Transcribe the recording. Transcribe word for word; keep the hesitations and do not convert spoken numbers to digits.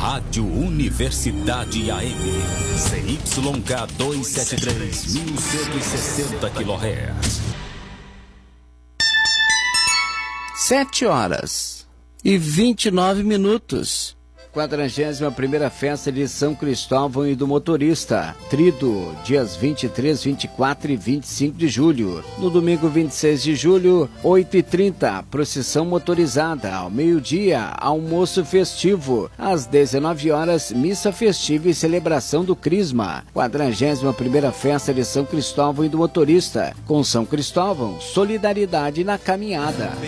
Rádio Universidade A M, C Y K duzentos e setenta e três, mil cento e sessenta quilohertz. Sete horas e vinte e nove minutos. quadragésima primeira Festa de São Cristóvão e do Motorista, Trido, dias vinte e três, vinte e quatro e vinte e cinco de julho. No domingo vinte e seis de julho, oito e trinta, procissão motorizada. Ao meio-dia, almoço festivo. Às dezenove horas, missa festiva e celebração do Crisma. quadragésima primeira Festa de São Cristóvão e do Motorista. Com São Cristóvão, solidariedade na caminhada.